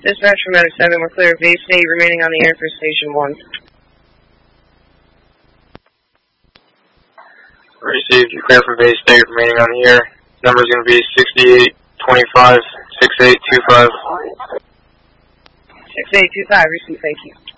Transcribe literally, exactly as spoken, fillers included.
Dispatch from Medic seven, we're clear of Bay State, remaining on the air for Station one. Received, you're clear for Bay State, remaining on the air. Number's going to be sixty-eight twenty-five, sixty-eight twenty-five. sixty-eight twenty-five, receive, thank you.